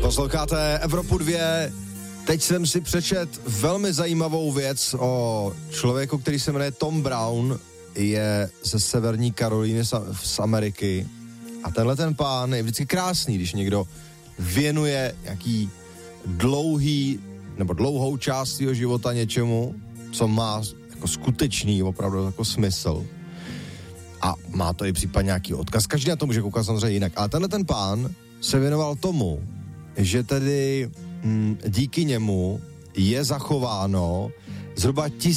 Posloucháte Evropu 2. Teď jsem si přečet velmi zajímavou věc o člověku, který se jmenuje Tom Brown, je ze Severní Karolíny z Ameriky. A tenhle ten pán je vždycky krásný, když někdo věnuje nějaký dlouhou část svého života něčemu, co má jako skutečný, opravdu jako smysl. A má to i případně nějaký odkaz. Každý na to může koukat samozřejmě jinak. A tenhle ten pán se věnoval tomu, že tedy díky němu je zachováno zhruba